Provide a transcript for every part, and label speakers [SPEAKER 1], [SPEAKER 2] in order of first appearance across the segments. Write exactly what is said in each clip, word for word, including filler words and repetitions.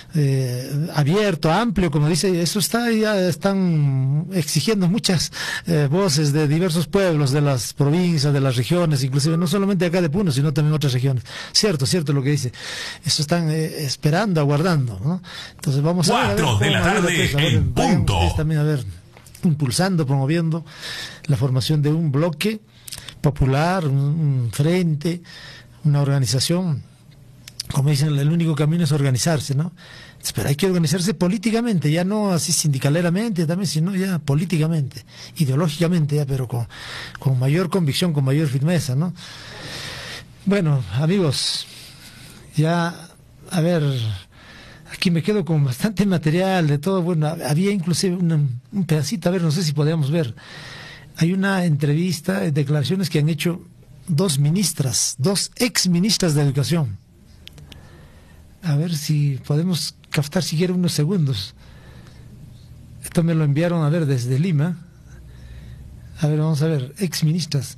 [SPEAKER 1] eh, abierto, amplio, como dice, eso está, ya están exigiendo muchas eh, voces de diversos pueblos, de las provincias, de las regiones, inclusive no solamente acá de Puno, sino también otras regiones. Cierto, cierto lo que dice. Eso están eh, esperando, aguardando, ¿no? Entonces vamos a ver.
[SPEAKER 2] Cuatro de la tarde en punto.
[SPEAKER 1] También a ver, impulsando, promoviendo la formación de un bloque popular, un, un frente, una organización. Como dicen, el único camino es organizarse, ¿no? Pero hay que organizarse políticamente, ya no así sindicaleramente también, sino ya políticamente, ideológicamente, ya, pero con, con mayor convicción, con mayor firmeza, ¿no? Bueno, amigos, ya, a ver, aquí me quedo con bastante material de todo. Bueno, había inclusive una, un pedacito, a ver, no sé si podríamos ver. Hay una entrevista, declaraciones que han hecho dos ministras, dos ex ministras de Educación. A ver si podemos captar siquiera unos segundos. Esto me lo enviaron, a ver, desde Lima. A ver, vamos a ver, ex ministras.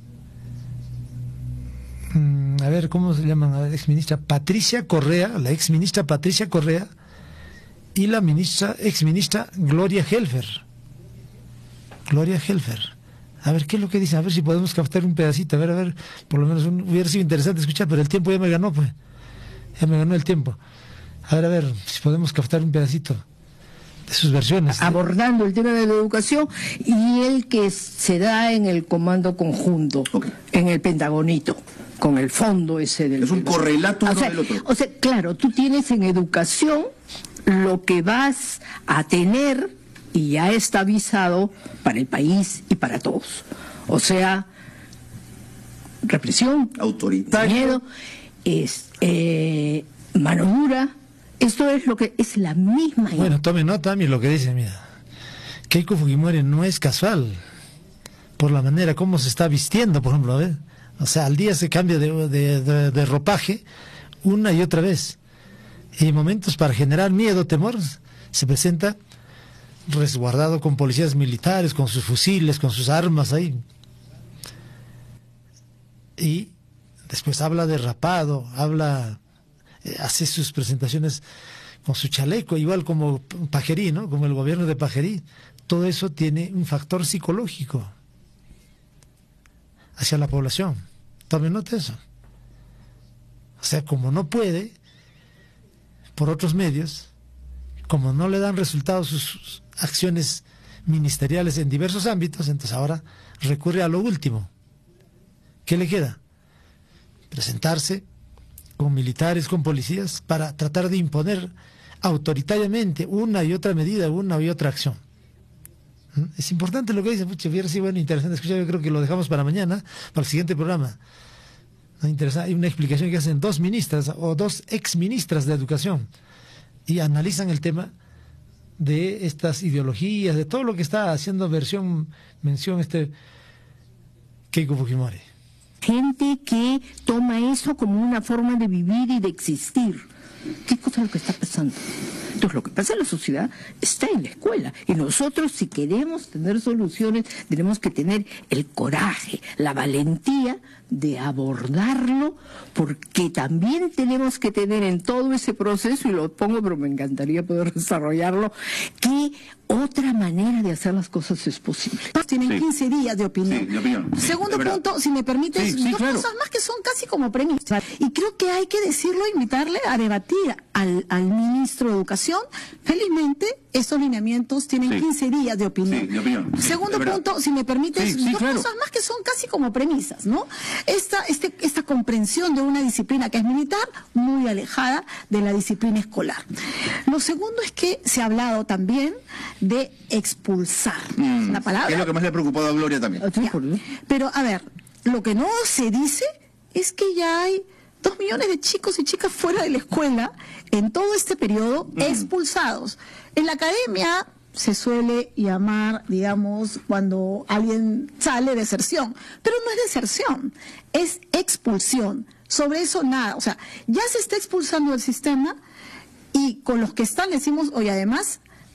[SPEAKER 1] Mm, a ver, ¿cómo se llaman? La ex ministra Patricia Correa, la ex ministra Patricia Correa, y la ministra, ex ministra Gloria Helfer. Gloria Helfer. A ver, ¿qué es lo que dice? A ver si podemos captar un pedacito. A ver, a ver, por lo menos un, hubiera sido interesante escuchar, pero el tiempo ya me ganó, pues. Ya me ganó el tiempo. A ver, a ver, si podemos captar un pedacito de sus versiones.
[SPEAKER 3] Abordando el tema de la educación y el que se da en el comando conjunto, okay, en el Pentagonito, con el fondo ese del...
[SPEAKER 4] Es un correlato uno del otro.
[SPEAKER 3] O sea, claro, tú tienes en educación lo que vas a tener y ya está avisado para el país y para todos. O sea, represión,
[SPEAKER 4] autoritario,
[SPEAKER 3] miedo, es, eh, mano dura. Esto es lo que es la misma.
[SPEAKER 1] Bueno, tome nota a mí lo que dice, mira. Keiko Fujimori no es casual por la manera como se está vistiendo, por ejemplo, a ver. O sea, al día se cambia de, de, de, de ropaje una y otra vez. Y en momentos para generar miedo, temor, se presenta resguardado con policías militares, con sus fusiles, con sus armas ahí. Y después habla de rapado, habla... hace sus presentaciones con su chaleco, igual como Pajerí, ¿no? Como el gobierno de Pajerí. Todo eso tiene un factor psicológico hacia la población. Tomen nota de eso. O sea, como no puede, por otros medios, como no le dan resultados sus acciones ministeriales en diversos ámbitos, entonces ahora recurre a lo último. ¿Qué le queda? Presentarse con militares, con policías, para tratar de imponer autoritariamente una y otra medida, una y otra acción. ¿Mm? Es importante lo que dice, pucha, hubiera sido bueno, interesante escuchar. Yo creo que lo dejamos para mañana, para el siguiente programa. ¿No? Interesante. Hay una explicación que hacen dos ministras o dos ex ministras de Educación y analizan el tema de estas ideologías, de todo lo que está haciendo versión, mención este Keiko Fujimori.
[SPEAKER 3] Gente que toma eso como una forma de vivir y de existir. ¿Qué cosa es lo que está pasando? Entonces, lo que pasa en la sociedad está en la escuela. Y nosotros, si queremos tener soluciones, tenemos que tener el coraje, la valentía de abordarlo, porque también tenemos que tener en todo ese proceso, y lo pongo, pero me encantaría poder desarrollarlo, que otra manera de hacer las cosas es posible.
[SPEAKER 5] Tienen
[SPEAKER 4] Sí.
[SPEAKER 5] quince días de opinión.
[SPEAKER 4] Sí, de opinión. Sí,
[SPEAKER 5] Segundo
[SPEAKER 4] de verdad.
[SPEAKER 5] punto, si me permites,
[SPEAKER 4] Sí, sí,
[SPEAKER 5] dos
[SPEAKER 4] claro.
[SPEAKER 5] cosas más que son casi como premisas. Y creo que hay que decirlo, invitarle a debatir al, al ministro de Educación. Felizmente, estos lineamientos tienen
[SPEAKER 4] Sí.
[SPEAKER 5] quince días de opinión.
[SPEAKER 4] Sí, de opinión. Sí,
[SPEAKER 5] Segundo
[SPEAKER 4] de verdad.
[SPEAKER 5] punto, si me permites,
[SPEAKER 4] Sí, sí,
[SPEAKER 5] dos
[SPEAKER 4] claro.
[SPEAKER 5] cosas más que son casi como premisas, ¿no? Esta, este, esta comprensión de una disciplina que es militar, muy alejada de la disciplina escolar. Lo segundo es que se ha hablado también de expulsar.
[SPEAKER 4] Mm,
[SPEAKER 5] La palabra.
[SPEAKER 4] que es lo que más le ha preocupado a Gloria también.
[SPEAKER 5] Ya. Pero, a ver, lo que no se dice es que ya hay dos millones de chicos y chicas fuera de la escuela en todo este periodo,
[SPEAKER 4] Mm.
[SPEAKER 5] expulsados. En la academia se suele llamar, digamos, cuando alguien sale, deserción. Pero no es deserción, es expulsión. Sobre eso nada. O sea, ya se está expulsando del sistema y con los que están decimos, oye, además,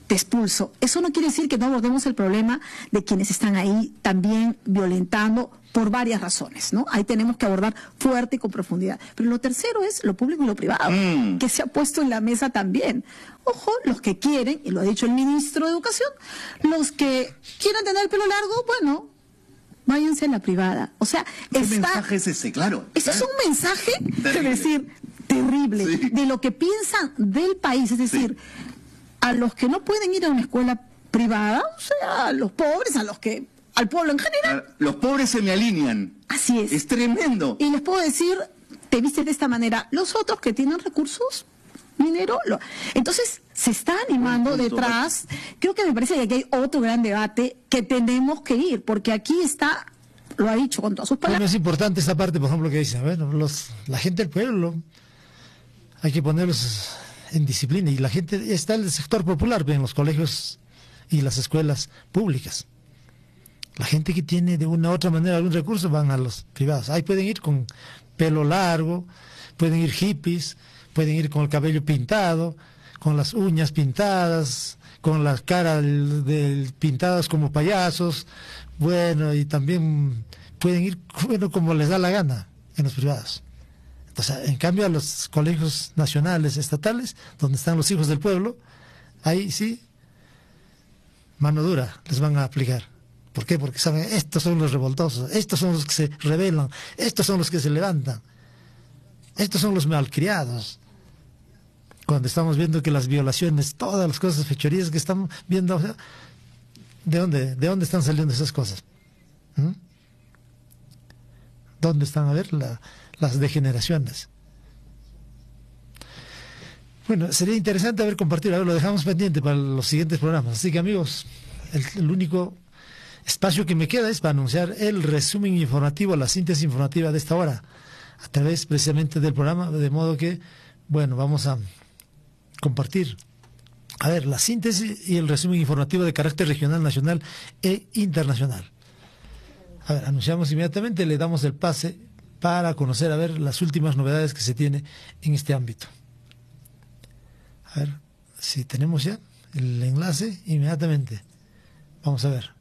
[SPEAKER 5] te expulso. Eso no quiere decir que no abordemos el problema de quienes están ahí también violentando por varias razones, ¿no? Ahí tenemos que abordar fuerte y con profundidad. Pero lo tercero es lo público y lo privado, mm. que se ha puesto en la mesa también. Ojo, los que quieren, y lo ha dicho el ministro de Educación, los que quieren tener el pelo largo, bueno, váyanse a la privada. O sea,
[SPEAKER 4] ¿qué
[SPEAKER 5] está,
[SPEAKER 4] mensaje es ese? Claro.
[SPEAKER 5] Ese es un mensaje,
[SPEAKER 4] terrible.
[SPEAKER 5] es decir, terrible, sí. de lo que piensan del país, es decir, sí. a los que no pueden ir a una escuela privada, o sea, a los pobres, a los que, al pueblo en general.
[SPEAKER 4] Los pobres se me alinean.
[SPEAKER 5] Así es.
[SPEAKER 4] Es tremendo.
[SPEAKER 5] Y les puedo decir, te vistes de esta manera. Los otros que tienen recursos, dinero, lo... entonces se está animando detrás. Creo que me parece que aquí hay otro gran debate que tenemos que ir, porque aquí está, lo ha dicho con todas sus palabras.
[SPEAKER 1] Bueno, es importante esta parte, por ejemplo, que dice, bueno, los, la gente del pueblo, hay que ponerlos en disciplina, y la gente está en el sector popular, en los colegios y las escuelas públicas. La gente que tiene de una u otra manera algún recurso van a los privados. Ahí pueden ir con pelo largo, pueden ir hippies, pueden ir con el cabello pintado, con las uñas pintadas, con las caras del, del, pintadas como payasos, bueno, y también pueden ir, bueno, como les da la gana en los privados. Entonces, en cambio, a los colegios nacionales, estatales, donde están los hijos del pueblo, ahí sí, mano dura les van a aplicar. ¿Por qué? Porque saben, estos son los revoltosos, estos son los que se rebelan, estos son los que se levantan, estos son los malcriados. Cuando estamos viendo que las violaciones, todas las cosas, fechorías que estamos viendo, o sea, ¿de dónde, de dónde están saliendo esas cosas? ¿Mm? ¿Dónde están, a ver, la, las degeneraciones? Bueno, sería interesante haber compartido, a ver, lo dejamos pendiente para los siguientes programas. Así que, amigos, el, el único espacio que me queda es para anunciar el resumen informativo, la síntesis informativa de esta hora, a través precisamente del programa, de modo que, bueno, vamos a compartir, a ver, la síntesis y el resumen informativo de carácter regional, nacional e internacional. A ver, anunciamos inmediatamente, le damos el pase para conocer, a ver, las últimas novedades que se tiene en este ámbito. A ver, si tenemos ya el enlace, inmediatamente. Vamos a ver.